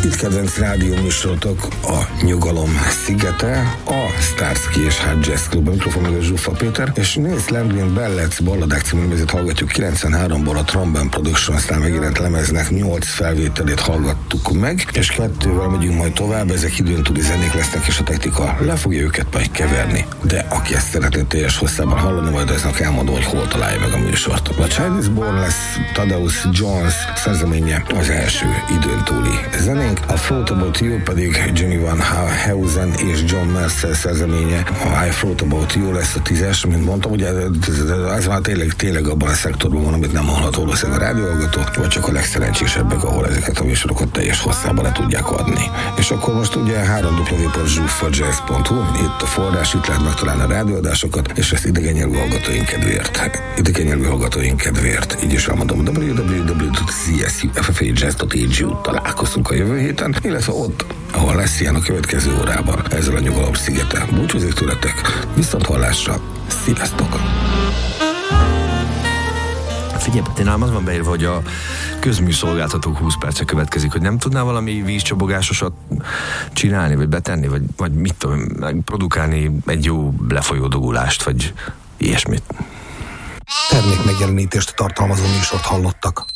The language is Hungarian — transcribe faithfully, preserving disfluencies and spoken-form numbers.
Itt kedvenc rádióműsorotok a Nyugalom szigete, a Starsky és Hard Jazz Club, a mikrofon meg a Zsuffa Péter, és Nils Landgren Ballets Balladák című lemezét hallgatjuk. kilencvenháromból a Trombone Productions-nál megjelent lemeznek nyolc felvételét hallgattuk meg, és kettővel megyünk majd tovább, ezek időn túli zenék lesznek, és a technika le fogja őket majd keverni. De aki ezt szeretné teljes hosszában hallani, majd aznak elmondom, hogy hol találja meg a műsort. A Child is Born lesz Thaddeus Jones szerzeménye, az első időn túli zenénk, a Float About You pedig Jimmy Van Heusen és John Mercer szerzeménye, a I Float About You lesz a tízes, mint mondtam, ugye ez már tényleg, tényleg abban a szektorban van, amit nem hallhat valószínűleg a rádióhallgató, vagy csak a legszerencsésebbek, ahol ezeket a műsorokat teljes hosszában le tudják adni. És akkor most ugye három w pont zsuffa jazz pont hu, itt a forrás, itt lehet megtalálni a rádióadásokat, és ezt idegen nyelvű hallgatóink kedvéért. Idegen nyelvű hallgatóink kedvéért. Így is elmondom, w w w pont c s u f f a jazz pont e g u találkozunk a jövő héten, illetve ott, ahol lesz ilyen a következő órában, ezzel a Nyugalom szigete. Búcsúzik tőletek, viszont hallásra, sziasztok! Figyelj, én ám az van beírva, hogy a közműszolgáltatók húsz perce következik, hogy nem tudnál valami vízcsobogásosat csinálni, vagy betenni, vagy, vagy mit tudom, meg produkálni egy jó lefolyó dugulást, vagy ilyesmit. Termék megjelenítést tartalmazó műsort hallottak.